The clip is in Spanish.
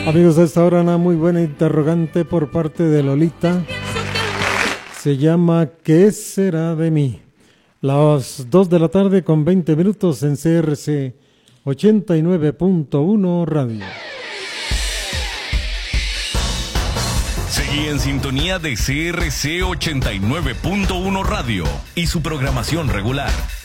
Amigos, a esta hora una muy buena interrogante por parte de Lolita. Se llama ¿Qué será de mí? Las 2 de la tarde con 20 minutos en CRC 89.1 Radio. Seguí en sintonía de CRC 89.1 Radio y su programación regular.